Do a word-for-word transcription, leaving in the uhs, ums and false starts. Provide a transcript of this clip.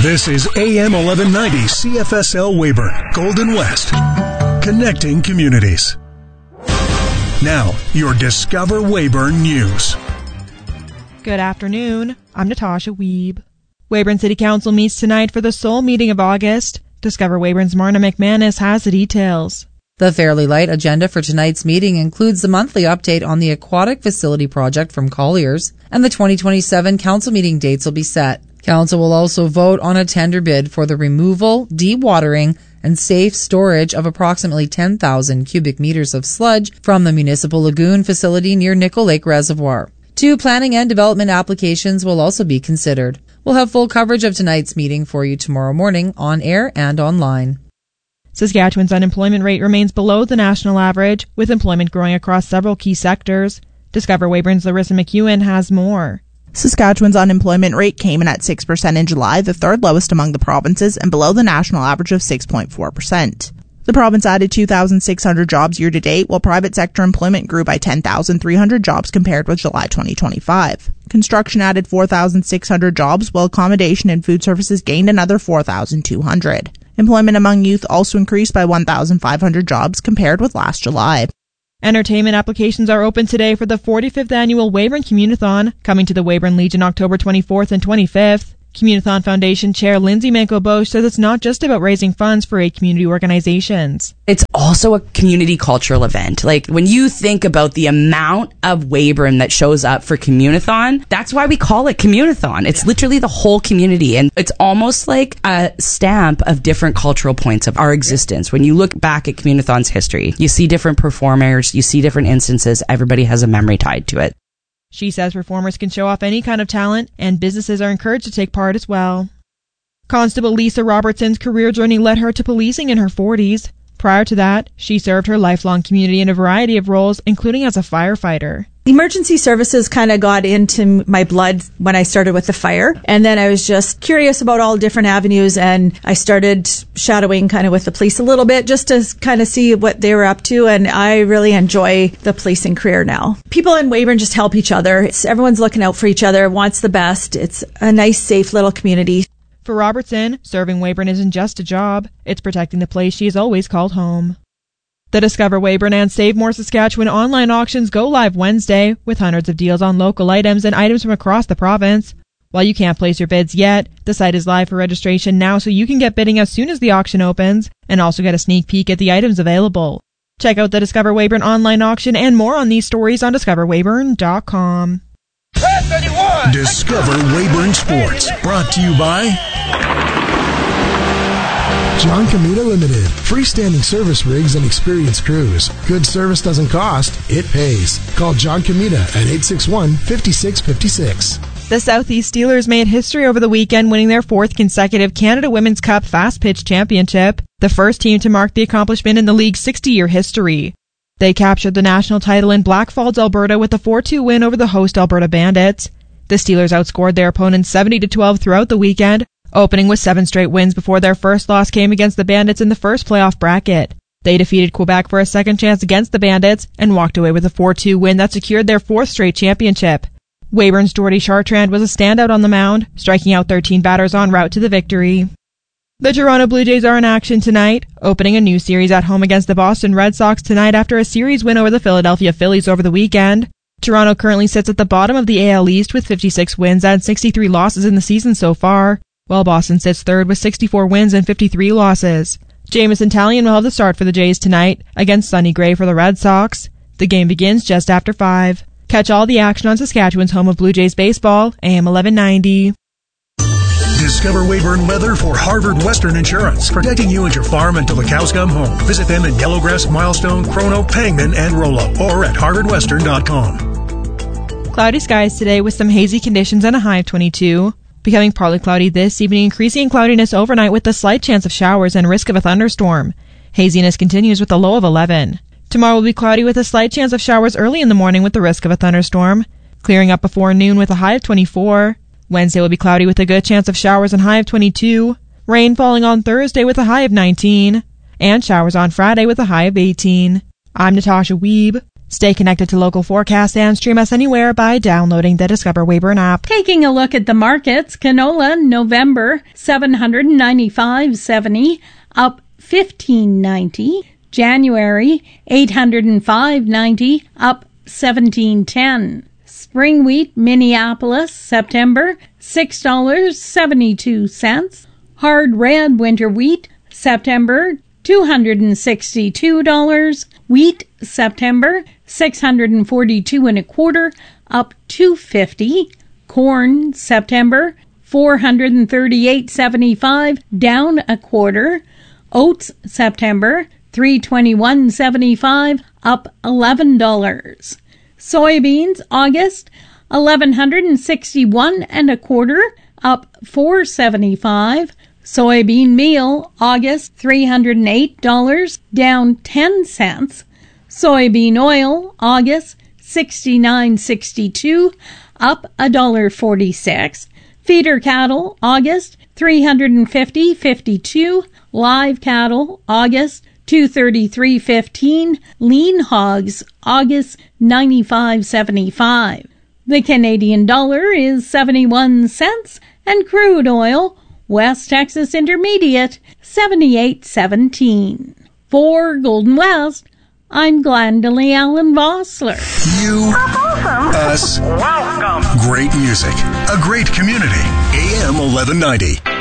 This is A M eleven ninety C F S L Weyburn, Golden West, connecting communities. Now, your Discover Weyburn News. Good afternoon. I'm Natasha Wiebe. Weyburn City Council meets tonight for the sole meeting of August. Discover Weyburn's Marna McManus has the details. The fairly light agenda for tonight's meeting includes the monthly update on the aquatic facility project from Colliers, and the twenty twenty-seven council meeting dates will be set. Council will also vote on a tender bid for the removal, dewatering, and safe storage of approximately ten thousand cubic meters of sludge from the municipal lagoon facility near Nickel Lake Reservoir. Two planning and development applications will also be considered. We'll have full coverage of tonight's meeting for you tomorrow morning on air and online. Saskatchewan's unemployment rate remains below the national average, with employment growing across several key sectors. Discover Weyburn's Larissa McEwen has more. Saskatchewan's unemployment rate came in at six percent in July, the third lowest among the provinces and below the national average of six point four percent. The province added two thousand six hundred jobs year-to-date, while private sector employment grew by ten thousand three hundred jobs compared with July twenty twenty-five. Construction added four thousand six hundred jobs, while accommodation and food services gained another four thousand two hundred. Employment among youth also increased by one thousand five hundred jobs compared with last July. Entertainment applications are open today for the forty-fifth annual Weyburn Communithon, coming to the Weyburn Legion October twenty-fourth and twenty-fifth. Communithon Foundation Chair Lindsay Manco-Bosch says it's not just about raising funds for eight community organizations. It's also a community cultural event. Like, when you think about the amount of Weyburn that shows up for Communithon, that's why we call it Communithon. It's literally the whole community, and it's almost like a stamp of different cultural points of our existence. When you look back at Communithon's history, you see different performers, you see different instances, everybody has a memory tied to it. She says performers can show off any kind of talent, and businesses are encouraged to take part as well. Constable Lisa Robertson's career journey led her to policing in her forties. Prior to that, she served her lifelong community in a variety of roles, including as a firefighter. Emergency services kind of got into my blood when I started with the fire. And then I was just curious about all different avenues, and I started shadowing kind of with the police a little bit just to kind of see what they were up to. And I really enjoy the policing career now. People in Weyburn just help each other. It's, everyone's looking out for each other, wants the best. It's a nice, safe little community. For Robertson, serving Weyburn isn't just a job. It's protecting the place she has always called home. The Discover Weyburn and Save More Saskatchewan online auctions go live Wednesday, with hundreds of deals on local items and items from across the province. While you can't place your bids yet, the site is live for registration now, so you can get bidding as soon as the auction opens, and also get a sneak peek at the items available. Check out the Discover Weyburn online auction and more on these stories on discover weyburn dot com. Discover Weyburn Sports, brought to you by John Comita Limited. Freestanding service rigs and experienced crews. Good service doesn't cost, it pays. Call John Comita at eight six one, five six five six. The Southeast Steelers made history over the weekend, winning their fourth consecutive Canada Women's Cup Fast Pitch Championship, the first team to mark the accomplishment in the league's sixty-year history. They captured the national title in Blackfalds, Alberta, with a four two win over the host Alberta Bandits. The Steelers outscored their opponents seventy to twelve throughout the weekend, opening with seven straight wins before their first loss came against the Bandits in the first playoff bracket. They defeated Quebec for a second chance against the Bandits and walked away with a four two win that secured their fourth straight championship. Weyburn's Jordy Chartrand was a standout on the mound, striking out thirteen batters en route to the victory. The Toronto Blue Jays are in action tonight, opening a new series at home against the Boston Red Sox tonight after a series win over the Philadelphia Phillies over the weekend. Toronto currently sits at the bottom of the A L East with fifty-six wins and sixty-three losses in the season so far, while Boston sits third with sixty-four wins and fifty-three losses. Jamison Talion will have the start for the Jays tonight against Sonny Gray for the Red Sox. The game begins just after five. Catch all the action on Saskatchewan's home of Blue Jays baseball, A M eleven ninety. Discover Weyburn Weather for Harvard Western Insurance, protecting you and your farm until the cows come home. Visit them in Yellowgrass, Milestone, Chrono, Pangman, and Rollo, or at harvard western dot com. Cloudy skies today with some hazy conditions and a high of twenty-two. Becoming partly cloudy this evening, increasing in cloudiness overnight with a slight chance of showers and risk of a thunderstorm. Haziness continues with a low of eleven. Tomorrow will be cloudy with a slight chance of showers early in the morning with the risk of a thunderstorm. Clearing up before noon with a high of twenty-four. Wednesday will be cloudy with a good chance of showers and high of twenty-two. Rain falling on Thursday with a high of nineteen. And showers on Friday with a high of eighteen. I'm Natasha Wiebe. Stay connected to local forecasts and stream us anywhere by downloading the Discover Weyburn app. Taking a look at the markets, canola November seven hundred ninety-five dollars and seventy cents, up fifteen ninety. January eight hundred five dollars and ninety cents, up seventeen ten. Spring wheat Minneapolis September six dollars and seventy-two cents. Hard red winter wheat September two hundred sixty-two dollars. Wheat September six hundred forty-two and a quarter, up two fifty. Corn September four hundred thirty-eight seventy-five, down a quarter. Oats September three twenty-one seventy-five, up eleven dollars. Soybeans August eleven sixty-one and a quarter, up four seventy-five. Soybean meal August three hundred eight dollars, down ten cents. Soybean oil August sixty-nine sixty-two, up one dollar forty-six. Feeder cattle August three hundred fifty fifty-two. Live cattle August two thirty-three fifteen. Lean hogs August ninety-five seventy-five. The Canadian dollar is seventy-one cents, and crude oil West Texas Intermediate seventy-eight seventeen. For Golden West, I'm Glendalee Allen Vossler. You, awesome. us, welcome. Great music, a great community. A M eleven ninety.